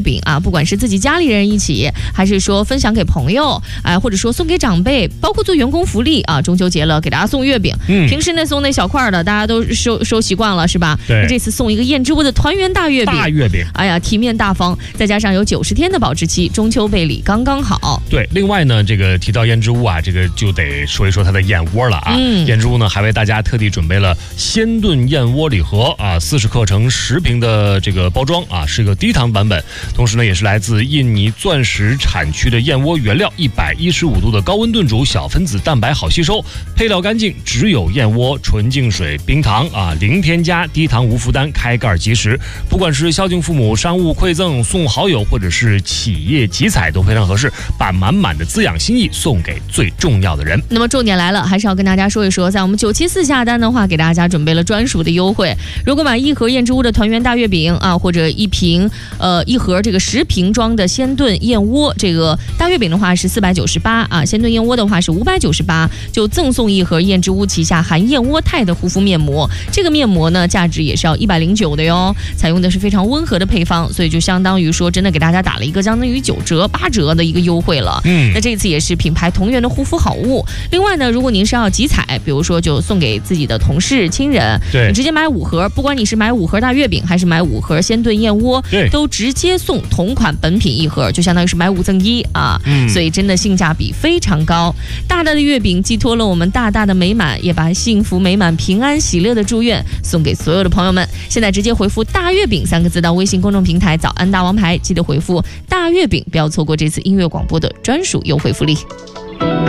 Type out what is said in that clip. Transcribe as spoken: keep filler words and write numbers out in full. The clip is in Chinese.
饼啊，不管是自己家里人一起，还是说分享给朋友，哎，或者说送给长辈，包括做员工福利啊，中秋节了给大家送月饼，嗯，平时那送那小块的，大家都收收习惯了是吧？ 对， 这次送一个燕之屋的团圆大月饼， 大月饼， 哎呀，体面大方，再加上有九十天的保质期，中秋备礼刚刚好。 对，另外呢，这个提到燕之屋啊，这个就得说一说它的燕窝了啊。嗯，燕之屋呢还为大家特地准备了鲜炖燕窝礼盒啊，四十克乘十瓶的这个包装啊，是个低糖版本，同时呢也是来自印尼钻石产区的燕窝原料，一百一十五度的高温炖煮，小分子蛋白好吸收，配料干净，只有燕窝、纯净水、冰糖啊，零添加，低糖无负担，开盖即食。不管是孝敬父母、商务馈赠、送好友，或者是企业集采都非常合适，把满满的滋养心意送给最重要的人。 那么重点来了，还是要跟大家说一说，在我们九七四下单的话，给大家准备了专属的优惠。如果买一盒燕之屋的团圆大月饼啊，或者一瓶呃一盒这个十瓶装的鲜炖燕窝，这个大月饼的话是四百九十八啊，鲜炖燕窝的话是五百九十八，就赠送一盒燕之屋旗下含燕窝肽的护肤面膜。这个面膜呢，价值也是要一百零九的哟，采用的是非常温和的配方，所以就相当于说真的给大家打了一个相当于九折八折的一个优惠了。嗯，那这次也是品牌同源的护肤好物。另外呢，如果您是要集采，比如说就送给自己的同事亲人，对，你直接买五盒，不管你是买五盒大月饼还是买五盒鲜炖燕窝，对，都直接送同款本品一盒，就相当于是买五赠一啊。嗯，所以真的性价比非常高。大大的月饼寄托了我们大大的美满，也把幸福美满平安喜乐的祝愿送给所有的朋友们。现在直接回复大月饼三个字到微信公众平台早安大王牌，记得回复大月饼，不要错过这次音乐广播的专属优惠福利。